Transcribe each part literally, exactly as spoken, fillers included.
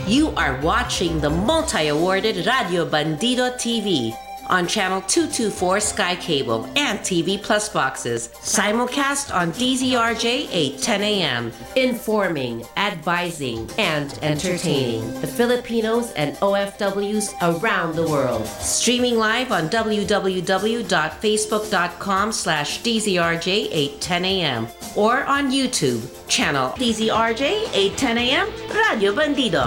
You are watching the multi-awarded Radio Bandido T V on channel two twenty-four Sky Cable and T V Plus boxes. Simulcast on D Z R J eight ten a.m. Informing, advising, and entertaining the Filipinos and O F Ws around the world. Streaming live on w w w dot facebook dot com slash D Z R J eight ten a.m. or on YouTube, channel D Z R J eight ten a.m. Radio Bandido.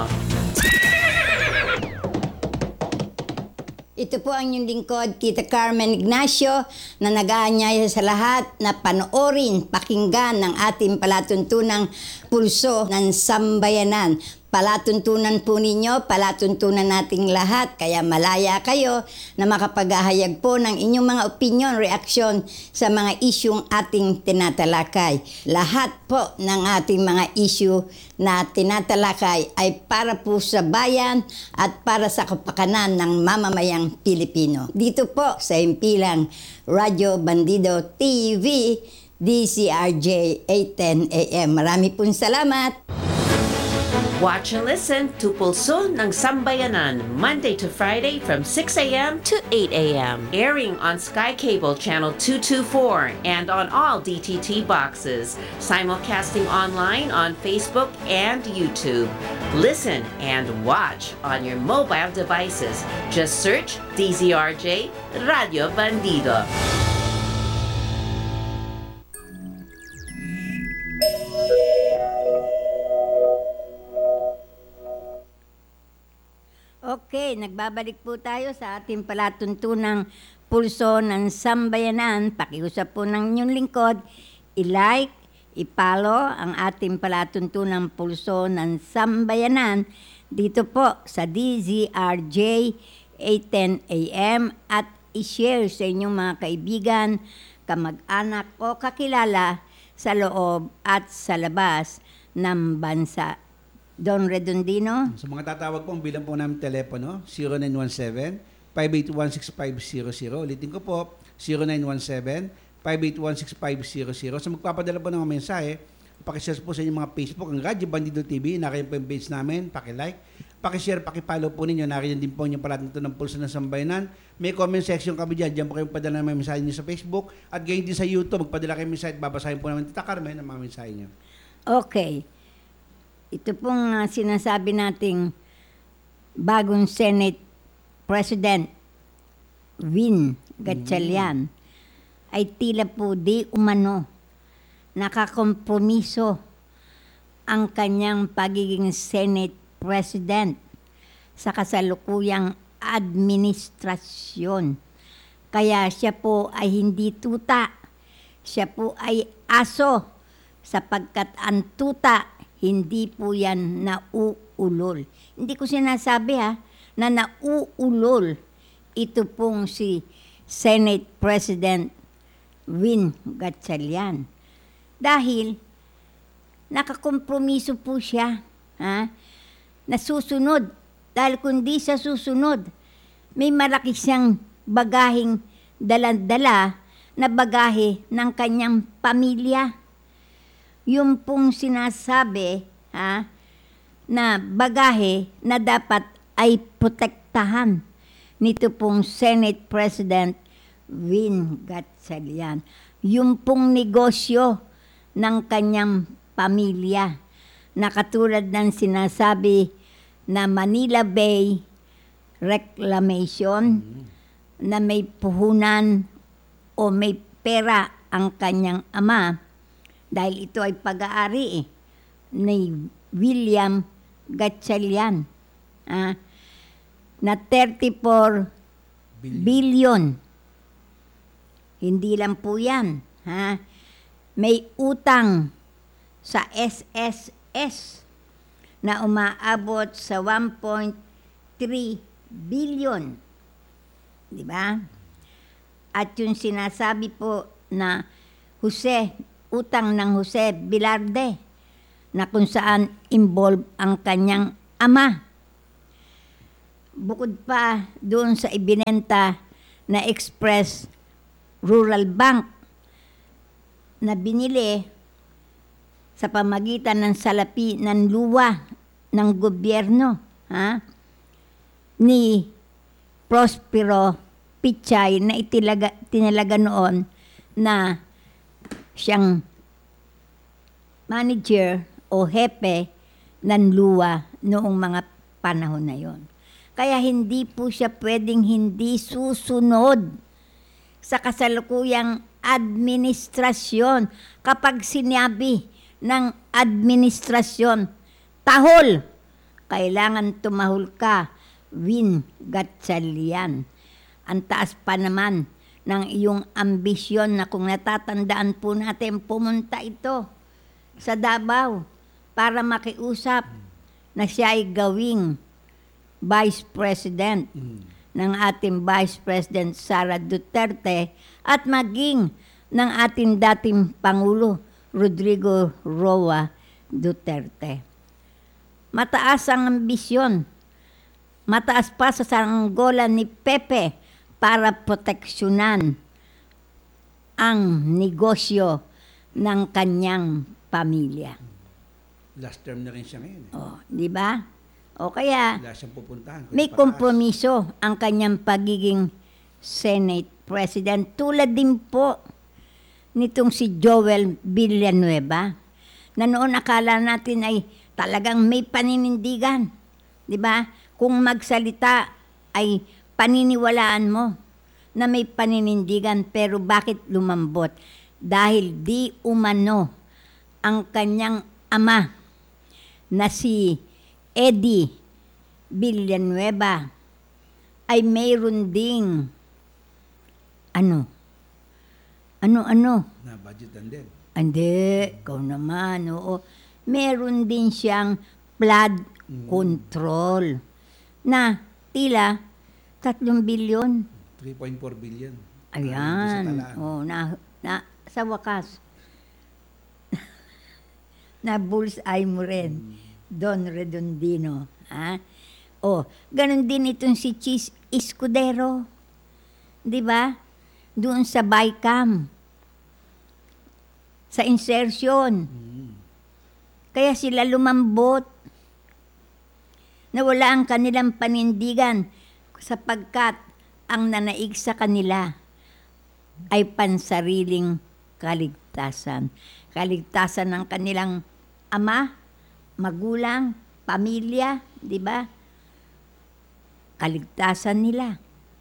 Ito po ang inyong lingkod, Tita Carmen Ignacio, na nag-aanyaya sa lahat na panoorin, pakinggan ng ating palatuntunang pulso ng sambayanan. Palatuntunan po ninyo, palatuntunan nating lahat, kaya malaya kayo na makapag-ahayag po ng inyong mga opinion, reaksyon sa mga isyong ating tinatalakay. Lahat po ng ating mga issue na tinatalakay ay para po sa bayan at para sa kapakanan ng mamamayang Pilipino. Dito po sa himpilang Radio Bandido T V, D C R J eight ten a.m. Marami pong salamat! Watch and listen to Pulso ng Sambayanan, Monday to Friday from six a.m. to eight a.m. Airing on Sky Cable Channel two twenty-four and on all D T T boxes. Simulcasting online on Facebook and YouTube. Listen and watch on your mobile devices. Just search D Z R J Radio Bandido. Okay, nagbabalik po tayo sa ating palatuntunang pulso ng sambayanan. Pakiusap po ng inyong lingkod, i-like, i-follow ang ating palatuntunang pulso ng sambayanan dito po sa D Z R J eight ten a.m. at i-share sa inyong mga kaibigan, kamag-anak o kakilala sa loob at sa labas ng bansa. Don Redondino. Sa mga tatawag po, ang bilang po namin telepono, zero nine one seven, five eight one, six five zero zero. Ulitin ko po, zero nine one seven, five eight one, six five zero zero. Sa magpapadala po ng mga mensahe, pakishare po sa inyong mga Facebook, ang Radio Bandido T V, nakayan po yung page namin, pakilike, pakishare, pakipollow po ninyo, nakayan din po yung palatuntunan ng pulso ng sambayanan. May comment section kami dyan, dyan po kayong padala ng mga mensahe nyo sa Facebook, at gayon din sa YouTube, magpadala kayong mensahe, babasahin po namin Tita Carmen ang mga mensahe nyo. Okay. Ito pong uh, sinasabi nating bagong Senate President Vin Gatchalian mm. ay tila po di umano nakakompromiso ang kanyang pagiging Senate President sa kasalukuyang administrasyon. Kaya siya po ay hindi tuta, siya po ay aso sapagkat ang tuta hindi po yan nauulol. Hindi ko sinasabi ha, na nauulol ito pong si Senate President Vin Gatchalian. Dahil nakakompromiso po siya ha, na susunod. Dahil kundi sa susunod, may malaki siyang bagaheng dalandala na bagahe ng kanyang pamilya. Yung pong sinasabi ha, na bagahe na dapat ay protektahan nito pong Senate President Vin Gatchalian. Yung pong negosyo ng kanyang pamilya na katulad ng sinasabi na Manila Bay Reclamation mm-hmm. na may puhunan o may pera ang kanyang ama dahil ito ay pag-aari eh, ni William Gatchalian ah, na thirty-four billion. billion. Hindi lang po yan. Ha? May utang sa S S S na umaabot sa one point three billion. Di ba? At yung sinasabi po na Jose utang ng Jose Velarde na kung saan involved ang kanyang ama. Bukod pa doon sa ibinenta na Express Rural Bank na binili sa pamagitan ng salapi ng luwa ng gobyerno ha, ni Prospero Pichay na itilaga, tinalaga noon na siyang manager o hepe ng luwa noong mga panahon na yon. Kaya hindi po siya pwedeng hindi susunod sa kasalukuyang administrasyon. Kapag sinabi ng administrasyon, tahol, kailangan tumahol ka, Win Gatchalian. Ang taas pa naman ng iyong ambisyon na kung natatandaan po natin, pumunta ito sa Davao para makiusap na siya ay gawing Vice President ng ating Vice President Sara Duterte at maging ng ating dating Pangulo Rodrigo Roa Duterte. Mataas ang ambisyon, mataas pa sa saranggola ni Pepe para proteksyonan ang negosyo ng kanyang pamilya. Last term na rin siya ngayon. Eh. Oh, di ba? O kaya, Wala siyang pupuntahan. may kompromiso ang kanyang pagiging Senate President. Tulad din po nitong si Joel Villanueva, na noon akala natin ay talagang may paninindigan. Di ba? Kung magsalita ay paniniwalaan mo na may paninindigan, pero bakit lumambot? Dahil di umano ang kanyang ama na si Eddie Villanueva ay mayroon ding ano? Ano-ano? Na budgetan din. Hindi, ikaw naman, oo. Meron din siyang flood control na tila tatlong bilyon. three point four billion. Ayan. Sa talaan. Oh, na, na, sa wakas, na bullseye mo rin, Don Redondino. Ha? Oh, ganun din itong si Chis Escudero. Di ba? Doon sa Bicam. Sa insertion. Kaya sila lumambot. Nawala ang kanilang panindigan sapagkat ang nanaig sa kanila ay pansariling kaligtasan. Kaligtasan ng kanilang ama, magulang, pamilya, di ba? Kaligtasan nila.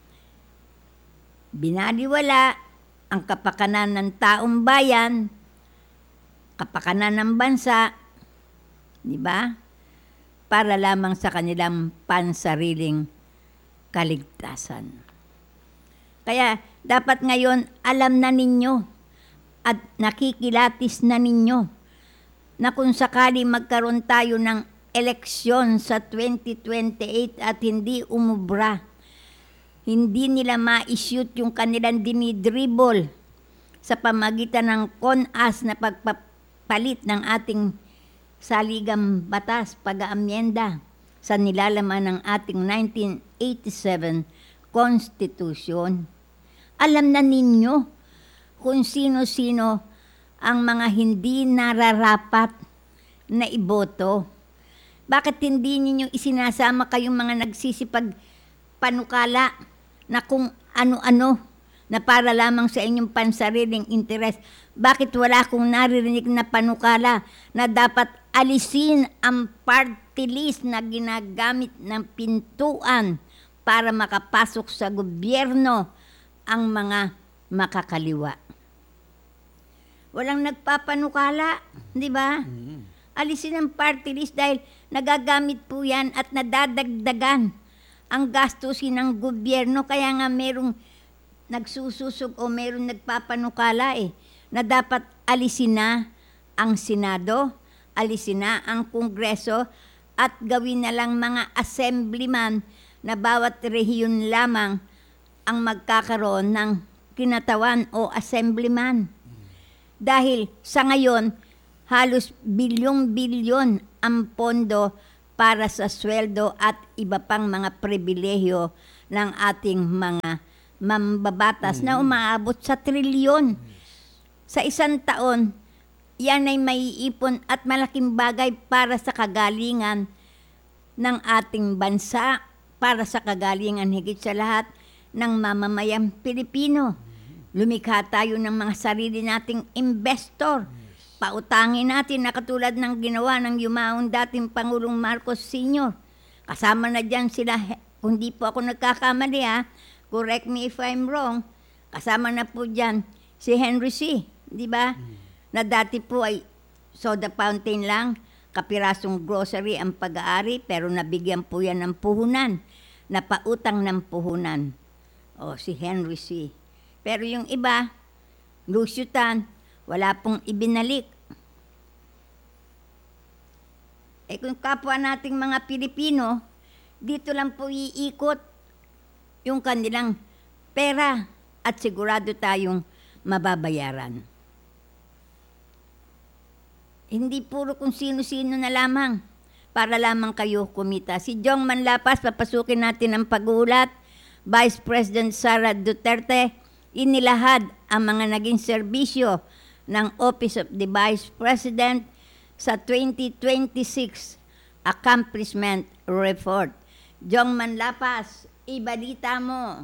Binaliwala ang kapakanan ng taong bayan, kapakanan ng bansa, di ba? Para lamang sa kanilang pansariling kaligtasan. Kaya dapat ngayon alam na ninyo at nakikilatis na ninyo na kung sakali magkaroon tayo ng eleksyon sa twenty twenty-eight at hindi umubra, hindi nila ma-shoot yung kanilang dinidribble sa pamagitan ng CONAS na pagpapalit ng ating saligang batas, pag-aamyenda sa nilalaman ng ating nineteen eighty-seven Constitution. Alam na ninyo kung sino-sino ang mga hindi nararapat na iboto. Bakit hindi ninyo isinasama kayong mga nagsisipag panukala na kung ano-ano na para lamang sa inyong pansariling interes? Bakit wala akong naririnig na panukala na dapat alisin ang party list na ginagamit ng pintuan para makapasok sa gobyerno ang mga makakaliwa? Walang nagpapanukala, di ba? Alisin ang party list dahil nagagamit po yan at nadadagdagan ang gastusin ng gobyerno. Kaya nga merong nagsususog o merong nagpapanukala eh, na dapat alisin na ang Senado, alisin na ang Kongreso at gawin na lang mga assemblyman na bawat rehiyon lamang ang magkakaroon ng kinatawan o assemblyman. Dahil sa ngayon, halos bilyong-bilyon ang pondo para sa sweldo at iba pang mga pribilehyo ng ating mga mambabatas mm-hmm. na umaabot sa trilyon. Sa isang taon, yan ay maiipon at malaking bagay para sa kagalingan ng ating bansa para sa kagalingan higit sa lahat ng mamamayang Pilipino. Lumikha tayo ng mga sarili nating investor. Pautangin natin na katulad ng ginawa ng yumaong dating Pangulong Marcos Senior Kasama na dyan sila, kung di po ako nagkakamali ha, correct me if I'm wrong, kasama na po dyan si Henry C. Di ba? Na dati po ay soda fountain lang, kapirasong grocery ang pag-aari, pero nabigyan po yan ng puhunan, napautang ng puhunan. O, si Henry C. Pero yung iba, lusyutan, wala pong ibinalik. Eh kung kapwa nating mga Pilipino, dito lang po iikot yung kanilang pera at sigurado tayong mababayaran. Hindi puro kung sino-sino na lamang para lamang kayo kumita. Si Jong Manlapas, papasukin natin ang pag-uulat. Vice President Sara Duterte, inilahad ang mga naging serbisyo ng Office of the Vice President sa twenty twenty-six Accomplishment Report. Jong Manlapas, ibalita mo.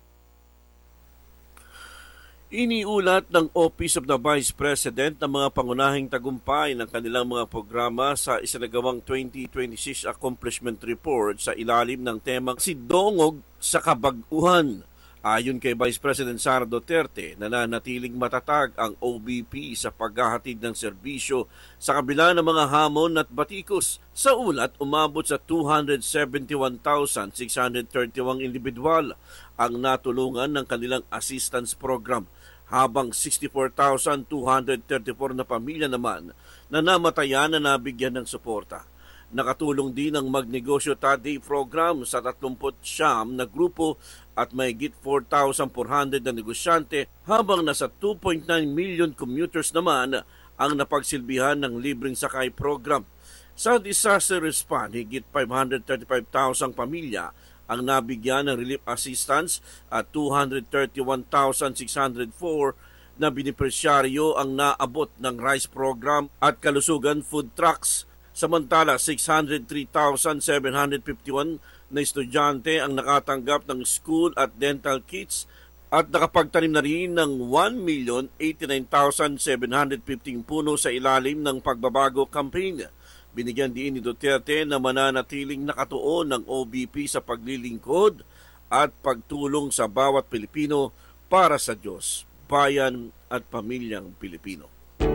Iniulat ng Office of the Vice President ang mga pangunahing tagumpay ng kanilang mga programa sa isinagawang twenty twenty-six Accomplishment Report sa ilalim ng temang Si Dongog sa Kabag-uhan. Ayon kay Vice President Sara Duterte, nananatiling matatag ang O B P sa paghahatid ng serbisyo sa kabila ng mga hamon at batikos. Sa ulat, umabot sa two hundred seventy-one thousand six hundred thirty-one individual ang natulungan ng kanilang assistance program, habang sixty-four thousand two hundred thirty-four na pamilya naman na namatayan na nabigyan ng suporta. Nakatulong din ang Magnegosyo Taday program sa thirty-nine na grupo at mahigit four thousand four hundred na negosyante, habang nasa two point nine million commuters naman ang napagsilbihan ng libreng sakay program. Sa disaster response, higit five hundred thirty-five thousand pamilya ang nabigyan ng relief assistance at two hundred thirty-one thousand six hundred four na benepisyaryo ang naabot ng rice program at kalusugan food trucks. Samantala, six hundred three thousand seven hundred fifty-one na estudyante ang nakatanggap ng school at dental kits at nakapagtanim na rin ng one million eighty-nine thousand seven hundred fifteen puno sa ilalim ng pagbabago campaign. Binigyan din ni Duterte na mananatiling nakatuon ng O B P sa paglilingkod at pagtulong sa bawat Pilipino para sa Diyos, bayan at pamilyang Pilipino.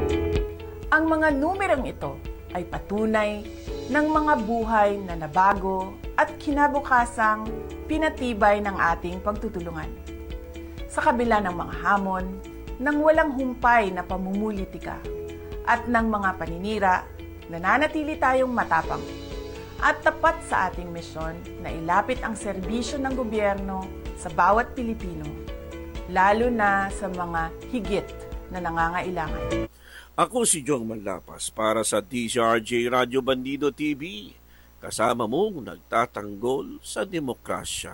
Ang mga numerong ito ay patunay ng mga buhay na nabago at kinabukasang pinatibay ng ating pagtutulungan. Sa kabila ng mga hamon, ng walang humpay na pamumulitika at ng mga paninira, nananatili tayong matapang at tapat sa ating misyon na ilapit ang serbisyo ng gobyerno sa bawat Pilipino, lalo na sa mga higit na nangangailangan. Ako si Jong Manlapas para sa D Z R J Radio Bandido T V. Kasama mong nagtatanggol sa demokrasya.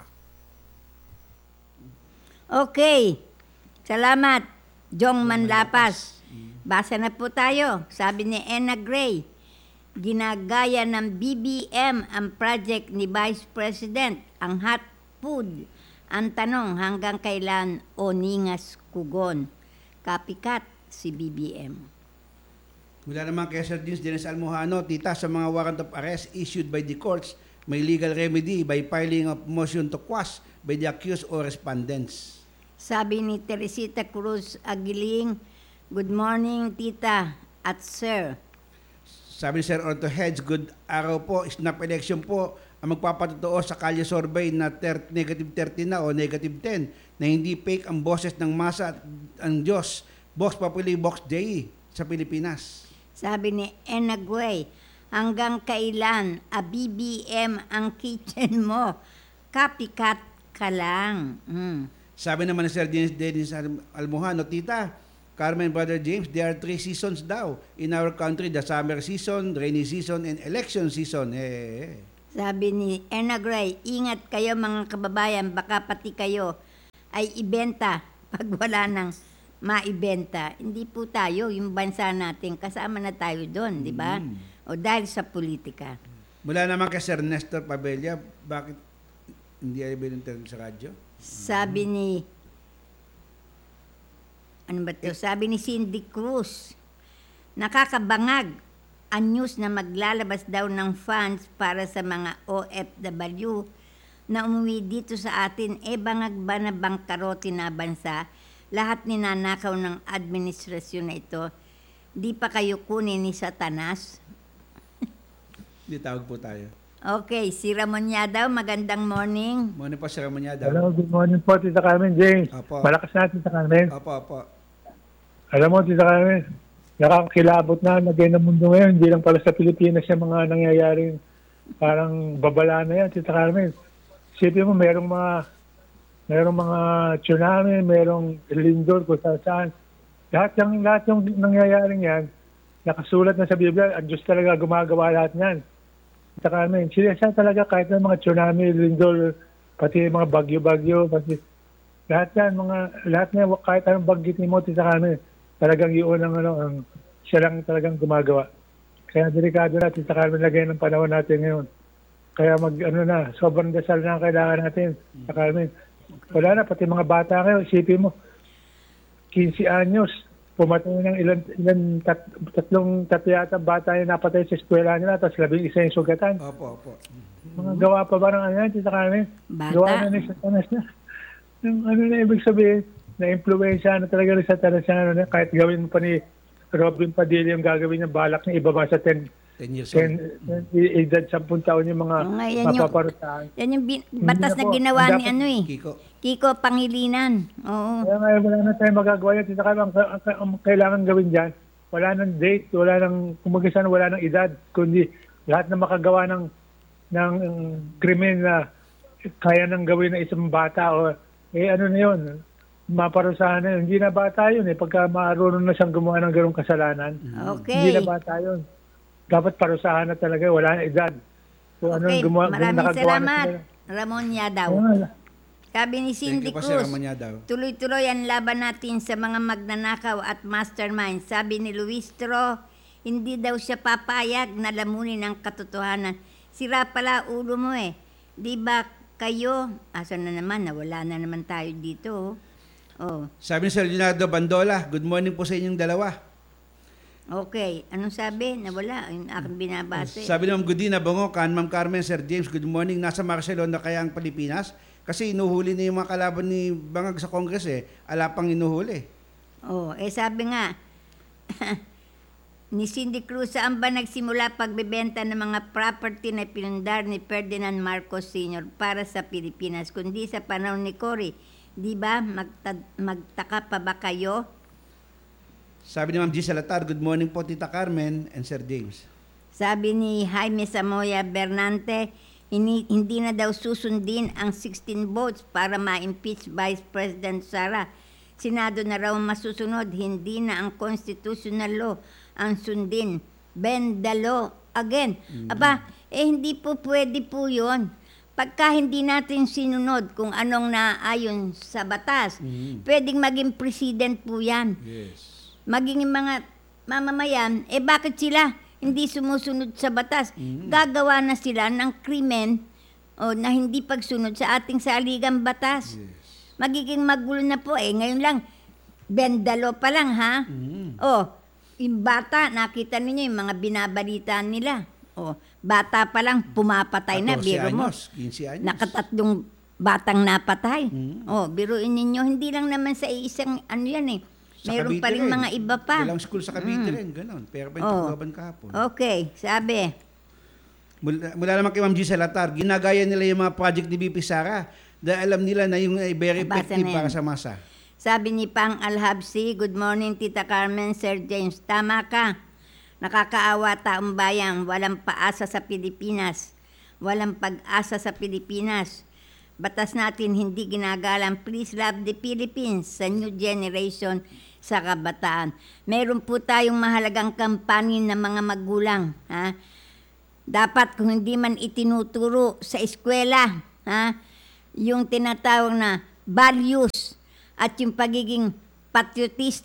Okay. Salamat, Jong Manlapas. Basa na po tayo. Sabi ni Enna Gray, ginagaya ng B B M ang project ni Vice President, ang hot food. Ang tanong, hanggang kailan o ningas kugon? Copycat si B B M. Mula naman kay Sir Dins Dennis Almohano, tita, sa mga warrant of arrest issued by the courts, may legal remedy by filing of motion to quash by the accused or respondents. Sabi ni Teresita Cruz Aguiling, good morning, tita at sir. Sabi ni Sir Orto Heads, good araw po, snap election po ang magpapatotoo sa Kalye Survey na ter- negative thirty na o negative ten na hindi fake ang boses ng masa at ang Diyos. Vox Populi, Vox Dei sa Pilipinas. Sabi ni Enagway, hanggang kailan a B B M ang kitchen mo? Copycat ka lang. Mm. Sabi naman ni Sir Dennis, Dennis Almohano, tita, Carmen, Brother James, there are three seasons daw in our country, the summer season, rainy season, and election season. Eh, eh. Sabi ni Enagray, ingat kayo mga kababayan, baka pati kayo ay ibenta pag wala nang maibenta. Hindi po tayo, yung bansa natin, kasama na tayo doon, di ba? Mm. O dahil sa politika. Mula naman kay Sir Nestor Pabella, bakit hindi ay binintern sa radyo? Sabi ni, ano ba to? Sabi ni Cindy Cruz, nakakabangag ang news na maglalabas daw ng funds para sa mga O F W na umuwi dito sa atin. E bangag ba na bangkarote na bansa? Lahat ninanakaw ng administrasyon na ito. Di pa kayo kunin ni Satanas? Hindi, tawag po tayo. Okay, si Ramon Yadaw, magandang morning. Muna po si Ramon Yadaw. Hello, good morning po, Tita Carmen. James, Apo. malakas na, Tita Carmen. Opo, opo. Alam mo, Tita Carmen, nakakilabot na lagay ng mundo ngayon. Hindi lang pala sa Pilipinas yung mga nangyayaring parang babala na yan, Tita Carmen. Isipin mo, merong mga merong mga tsunami, merong lindol, kung saan. Lahat yung, lahat yung nangyayaring yan, nakasulat na sa Biblia, ang Diyos talaga gumagawa lahat yan. Tita Carmen, seryosa talaga kahit ng mga tsunami, lindol, pati mga bagyo-bagyo, pati lahat yan, mga, lahat na, kahit anong baggitin mo, Tita Carmen, talagang yun ang, ano, ang, siya lang talagang gumagawa. Kaya delikado na, Tita Carmen, lagay ng panahon natin ngayon. Kaya mag, ano na, sobrang dasal na ang kailangan natin, Tita Carmen. Wala na, pati mga bata kayo, isipin mo, fifteen anyos, pumatay ng ilan, ilan tat, tatlong tatlo yata bata yung napatay sa eskwela nila, tapos labing isa yung sugatan. Opo, opo. Mga gawa pa ba ng ano yan, Tita Carmen? Bata. Gawa na ni Satanas na. Yung ano na ibig sabihin, na-influensya na talaga ni Satanas na, ano, na, kahit gawin mo pa ni Robin Padilla yung gagawin niya, balak niya ibaba sa ten, ten years old. ten, edad ten taon yung mga Oo nga, yan yung- mapaparusahan. Yan yung bin- batas Hindi na na po. ginawa ni Dapat- ano eh. Kiko. Kiko Pangilinan. Oo. Kaya ngayon, wala na tayong magagawa yan. Tita Carmen, ang, ang, ang, ang kailangan gawin dyan, wala nang date, wala nang, kumagisa na wala nang edad, kundi lahat na makagawa ng, ng um, krimen na kaya nang gawin ng isang bata, o eh ano na yun, maparusahan na yun. Hindi na bata yun eh, pagka marunong na siyang gumawa ng ganong kasalanan. Okay. Hindi na bata yun. Dapat parusahan na talaga, wala nang edad. So, ano, Okay, gumawa, maraming nakagawa na salamat. sila. Ramon Yadaw. Oo nga. Sabi ni Thank Cindy you po, Sir Cruz, Ramon Yadaw. tuloy-tuloy ang laban natin sa mga magnanakaw at mastermind. Sabi ni Luis Tro, hindi daw siya papayag na lamunin ang katotohanan. Sira pala ulo mo eh. Di ba kayo, asan na naman, nawala na naman tayo dito. Oh. Sabi ni Sir Leonardo Bandola, good morning po sa inyong dalawa. Okay, anong sabi? Nawala, yung aking binabase. Sabi ni Ma'am Godina Bongo, kan Ma'am Carmen, Sir James, good morning. Nasa Barcelona kaya ang Pilipinas? Kasi inuhuli na yung mga kalaban ni Bangag sa Congress eh. Ala pang inuhuli. Oh, eh sabi nga, ni Cindy Cruz, saan ba nagsimula pagbebenta ng mga property na pinundar ni Ferdinand Marcos Senior para sa Pilipinas, kundi sa panahon ni Cory? Di ba? Magta- magtaka pa ba kayo? Sabi ni Ma'am G. Salatar, good morning po Tita Carmen and Sir James. Sabi ni Jaime Samoya Bernante, hindi, hindi na daw susundin ang sixteen votes para ma-impeach Vice President Sara. Senado na raw masusunod, hindi na ang constitutional law ang sundin. Bend the law again. Aba, eh hindi po pwede po yun. Pagka hindi natin sinunod kung anong naayon sa batas, pwedeng maging president po yan. Yes. Maging mga mamamayan, eh bakit sila hindi sumusunod sa batas? Gagawa na sila ng krimen o na hindi pagsunod sa ating saligang batas. Magiging magulo na po eh. Ngayon lang, bendalo pa lang ha. O, yung bata, nakita ninyo yung mga binabalita nila. O, bata pa lang, pumapatay na, fourteen biro mo. anyos, fifteen anyos. Nakatatlong batang napatay. O, biruin ninyo, hindi lang naman sa isang ano yan eh. Sa Meron Cavite pa rin rin. mga iba pa. Dalang school sa Cavite rin, gano'n. Pero pa yung Oh. Tacloban kahapon. Okay, sabi. Mula, mula naman kay Ma'am G. Salatar, ginagaya nila yung mga project ni B P Sara dahil alam nila na yung ay very Nabasa effective na yan. para sa masa. Sabi ni Pang Alhabsi, good morning Tita Carmen, Sir James. Tama ka. Nakakaawa taong bayan, walang paasa sa Pilipinas. Walang pag-asa sa Pilipinas. Batas natin hindi ginagalang Please Love the Philippines sa new generation sa kabataan. Meron po tayong mahalagang kampanya ng mga magulang. Ha? Dapat kung hindi man itinuturo sa eskwela, ha? Yung tinatawag na values at yung pagiging patriotis,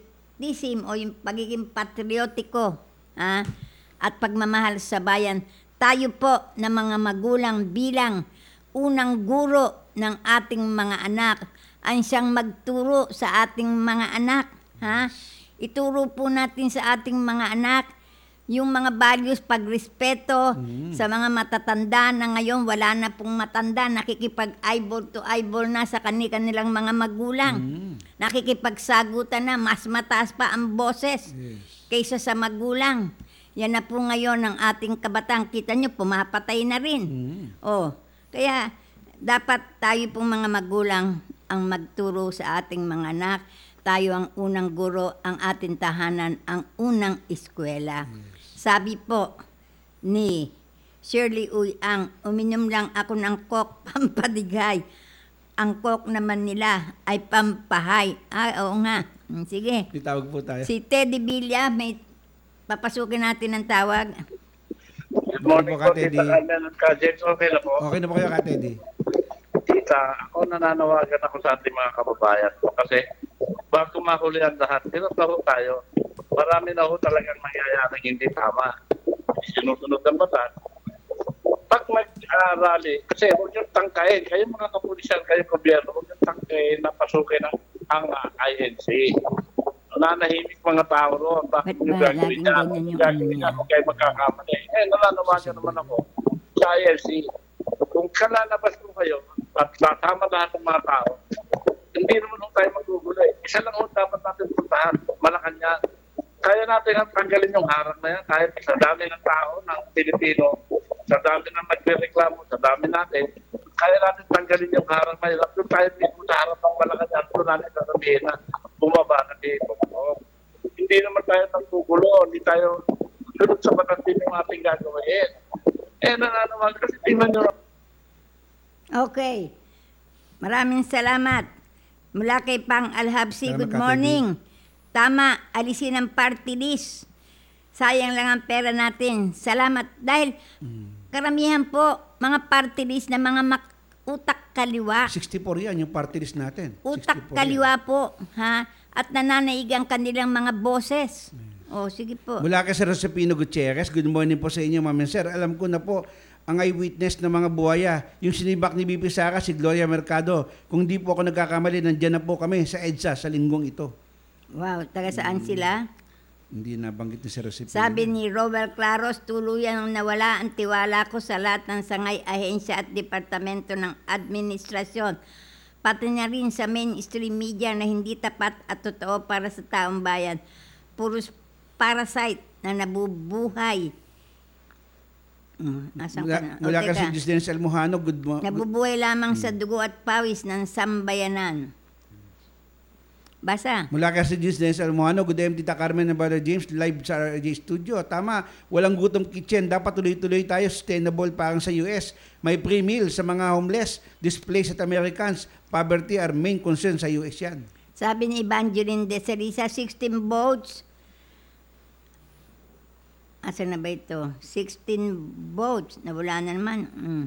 patriotism o yung pagiging patriotiko, ha? At pagmamahal sa bayan, tayo po na mga magulang bilang unang guro ng ating mga anak ang siyang magturo sa ating mga anak. Ha? Ituro po natin sa ating mga anak yung mga values, pagrespeto Mm. sa mga matatanda na ngayon wala na pong matanda, nakikipag-eyeball to eyeball na sa kanilang mga magulang. Mm. Nakikipagsagutan na, mas mataas pa ang boses Yes. kaysa sa magulang. Yan na po ngayon ang ating kabataan. Kita nyo, pumapatay na rin. Mm. Oh, kaya dapat tayo pong mga magulang ang magturo sa ating mga anak. Tayo ang unang guro, ang ating tahanan, ang unang eskwela. Sabi po ni Shirley Uy Ang, uminom lang ako ng Coke pampadigay. Ang Coke naman nila ay pampahay. Ah, oo nga. Hmm, Sige. Itawag po tayo. Si Teddy Villa, may papasukin natin ng tawag. Good morning Opo, po, Kate Tita Eddie. Carmen at Kajens. Okay na po. Okay na po kayo, Kate Eddie. Tita, ako nananawagan ako sa ating mga kababayan ko kasi bago mahuli ang lahat, tinatlaro tayo. Marami na ho talagang nangyayaring hindi tama. Sinusunod ang batas. Pag mag-rally, kasi huwag yung tangkain, kayo mga kapulisan, kayo gobyerno, huwag yung tangkain na pasukin ang, ang uh, I N C. Nanahimik mga tao roon. Bakit Ba't yung ba gagawin laging niya? ganyan yung Gagawin ano niya niya? kung kayo magkakamali. Eh, nananawagan naman ako sa I N C. Kung kalalabas ko kayo at tama lahat ng mga tao, hindi naman ho tayo magugulo eh. Isa lang ho dapat natin puntahan, Malacanang. Kaya natin ang tanggalin yung harang na yan kahit sa dami ng tao ng Pilipino, sa dami ng nagre-reklamo, sa dami natin, kaya natin tanggalin yung harang na yan. Doon tayo dito sa harap ng Malacanang, doon natin sasabihin na bumaba na dito. Oh. Hindi naman tayo naggugulo, hindi tayo sunod sa batas din yung ating gagawin. Eh, nananawagan kasi tingnan nyo. Okay. Maraming salamat. Mula kay Pang Alhabsi, Salamat, good Kate morning. Tama, alisin ang party list. Sayang lang ang pera natin. Salamat. Dahil karamihan po, mga party list na mga mak- utak kaliwa. sixty-four yan, yung party list natin. Utak sixty-four kaliwa po. Ha? At nananaig ang kanilang mga boses. O, sige po. Mula kay Sir Josepino Gutierrez, good morning po sa inyo, Ma'am and Sir. Alam ko na po, ang eyewitness ng mga buhaya, yung sinibak ni B P Sara, si Gloria Mercado. Kung di po ako nagkakamali, nandyan na po kami sa EDSA sa linggong ito. Wow, taga saan sila? Hindi nabanggit ni Sir Josepino. Sabi ni Robert Claros, tuluyan ang nawala ang tiwala ko sa lahat ng sangay, ahensya at departamento ng administrasyon. Pati na rin sa mainstream media na hindi tapat at totoo para sa taong bayan. Puros parasite na nabubuhay. Hmm, asan Mula, ka na? O, mula kay teka. si Dennis Almohano, good morning. Nabubuhay lamang sa dugo at pawis ng sambayanan. Basa. Mula kay si Dennis Almohano, good morning Tita Carmen and Brother James, live sa R J Studio. Tama, walang gutom kitchen. Dapat tuloy-tuloy tayo, sustainable parang sa U S. May free meal sa mga homeless, displaced at Americans. Poverty are main concern sa U S yan. Sabi ni Evangeline de Cerisa, sixteen votes. Asa na ba ito? sixteen votes. Nawala na naman. Mm.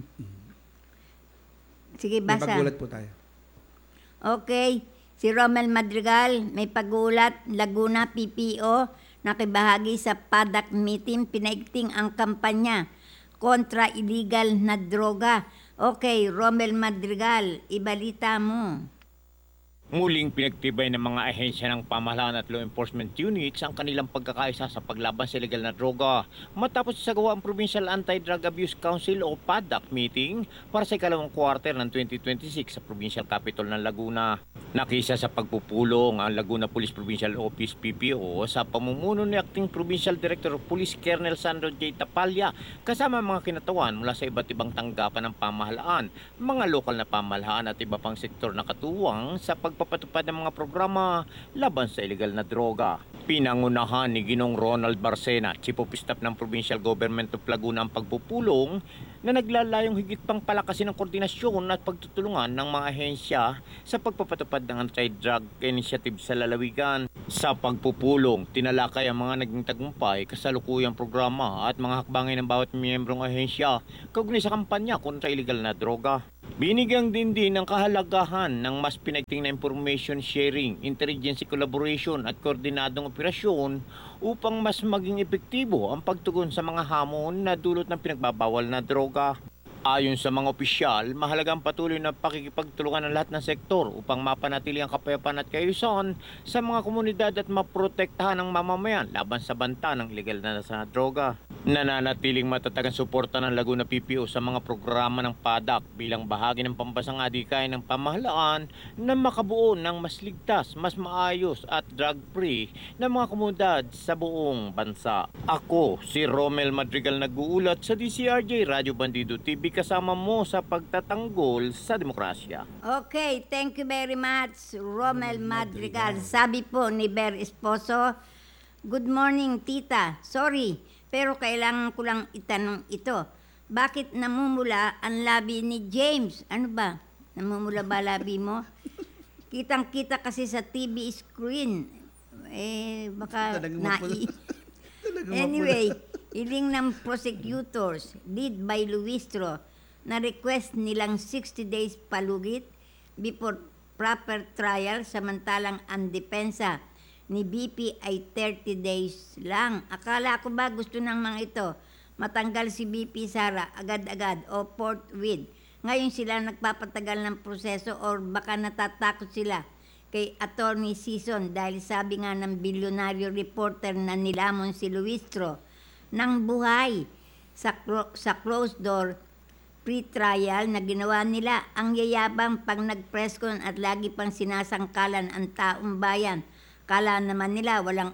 Sige, May basa. paggulat po tayo. Okay. Si Romel Madrigal, may pagulat, Laguna P P O, nakibahagi sa P A D A C meeting, pinaigting ang kampanya kontra illegal na droga. Okay, Romel Madrigal, ibalita mo. Muling pinagtibay ng mga ahensya ng pamahalaan at law enforcement units ang kanilang pagkakaisa sa paglaban sa illegal na droga matapos isagawa ang Provincial Anti-Drug Abuse Council o P A D A C meeting para sa ikalawang quarter ng twenty twenty-six sa Provincial Capital ng Laguna. Nakisa sa pagpupulong ang Laguna Police Provincial Office P P O sa pamumuno ni Acting Provincial Director of Police Colonel Sandro J. Tapalya kasama ang mga kinatawan mula sa iba't ibang tanggapan ng pamahalaan, mga lokal na pamahalaan at iba pang sektor na katuwang sa pagpapatupad ng mga programa laban sa illegal na droga. Pinangunahan ni Ginong Ronald Barcena, Chief of Staff ng Provincial Government of Laguna ang pagpupulong na naglalayong higit pang palakasin ang koordinasyon at pagtutulungan ng mga ahensya sa pagpapatupad ng anti-drug initiative sa lalawigan. Sa pagpupulong, tinalakay ang mga naging tagumpay, kasalukuyang programa at mga hakbangin ng bawat miyembrong ahensya kaugnay sa kampanya kontra illegal na droga. Binigyang din din ng kahalagahan ng mas pinagting na information sharing, intelligence collaboration at koordinadong operasyon upang mas maging epektibo ang pagtugon sa mga hamon na dulot ng pinagbabawal na droga. Ayon sa mga opisyal, mahalagang patuloy na pakikipagtulungan ng lahat ng sektor upang mapanatili ang kapayapaan at kaayusan sa mga komunidad at maprotektahan ang mamamayan laban sa banta ng ilegal na sa droga. Nananatiling matatag ang suporta ng Laguna P P O sa mga programa ng P A D A C bilang bahagi ng pambasang adhikain ng pamahalaan na makabuo ng mas ligtas, mas maayos at drug-free na mga komunidad sa buong bansa. Ako, si Romel Madrigal nag-uulat sa D C R J Radio Bandido T V kasama mo sa pagtatanggol sa demokrasya. Okay, thank you very much, Romel Madrigal. Sabi po ni Ber Esposo, good morning, tita. Sorry, pero kailangan ko lang itanong ito. Bakit namumula ang labi ni James? Ano ba? Namumula ba labi mo? Kitang-kita kasi sa T V screen. Eh, baka Talagang nai... mapula. Talagang Anyway, iling ng prosecutors, lead by Luistro, na request nilang sixty days palugit before proper trial, samantalang ang depensa ni B P ay thirty days lang. Akala ko ba gusto ng mga ito matanggal si B P Sara agad-agad o forthwith? Ngayon sila nagpapatagal ng proseso or baka natatakot sila kay Attorney Season dahil sabi nga ng bilyonaryo reporter na nilamon si Luistro ng buhay sa, clo- sa closed door pre-trial na ginawa nila. Ang yayabang pag nag-press con at lagi pang sinasangkalan ang taong bayan. Kala naman nila walang